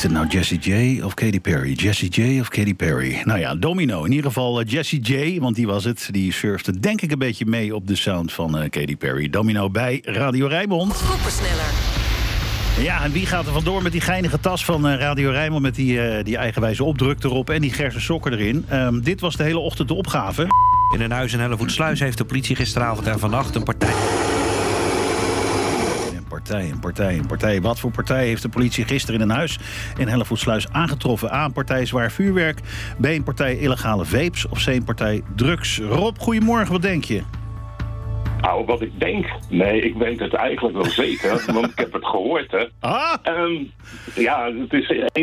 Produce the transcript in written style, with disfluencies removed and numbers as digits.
Is het nou Jessie J of Katy Perry? Jessie J of Katy Perry? Nou ja, Domino. In ieder geval Jessie J, want die was het. Die surfde denk ik een beetje mee op de sound van Katy Perry. Domino bij Radio Rijnmond. Groepensneller. Ja, en wie gaat er vandoor met die geinige tas van Radio Rijnmond... met die eigenwijze opdruk erop en die gersen sokken erin? Dit was de hele ochtend de opgave. In een huis in Hellevoetsluis heeft de politie gisteravond en vannacht een partij. Een partij. Wat voor partij heeft de politie gisteren in een huis in Hellevoetsluis aangetroffen? A, een partij zwaar vuurwerk. B, een partij illegale vapes. Of C, een partij drugs. Rob, goedemorgen, wat denk je? Nou, wat ik denk? Nee, ik weet het eigenlijk wel zeker, want ik heb het gehoord, hè. Ah! Ja, het is